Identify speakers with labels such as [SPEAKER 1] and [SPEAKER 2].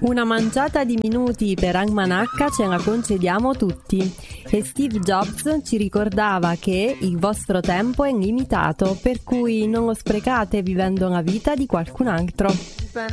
[SPEAKER 1] Una manciata di minuti per Hangman H ce la concediamo tutti e Steve Jobs ci ricordava che il vostro tempo è limitato, per cui non lo sprecate vivendo la vita di qualcun altro.